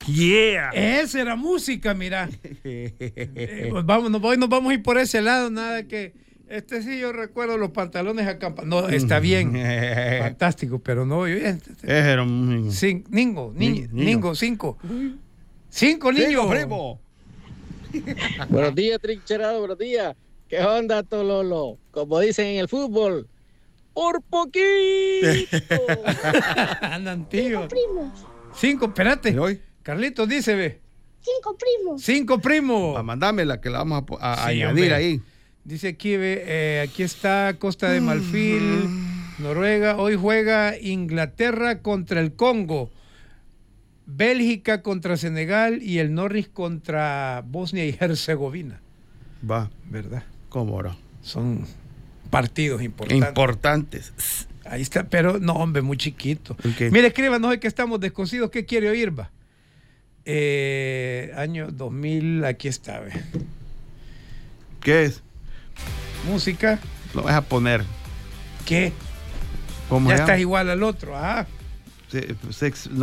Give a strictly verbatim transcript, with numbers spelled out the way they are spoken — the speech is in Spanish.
Yeah. Esa era música, mira. eh, pues vamos, nos, hoy nos vamos a ir por ese lado, nada que... Este sí, yo recuerdo los pantalones acampa. No, está bien. Fantástico, pero no. Yo, este, Ese era un... Cin, Ningo, ni, Niño. Ningo, cinco. Cinco niños. Cinco, primo. Buenos días, trincherado, buenos días. ¿Qué onda, Tololo? Como dicen en el fútbol, ¡por poquito! Andan, tío. Cinco primos. Cinco, espérate. ¿Y hoy? Carlitos, dice, ve. Cinco primos. Cinco primos. A mandámela que la vamos a, po- a Sí, añadir hombre. ahí. Dice aquí, ve, eh, aquí está Costa de Marfil, Noruega. Hoy juega Inglaterra contra el Congo, Bélgica contra Senegal y el Norris contra Bosnia y Herzegovina. Va, ¿Verdad? cómo no. Son partidos importantes. Importantes. Ahí está, pero no, hombre, muy chiquito. Ok. Mire, escríbanos hoy que estamos descosidos. ¿Qué quiere oír, va? Eh, año dos mil, aquí está, ve. ¿Qué es? Música. Lo vas a poner. ¿Qué? ¿Cómo Ya se llama? estás igual al otro. Ah. Se- sex-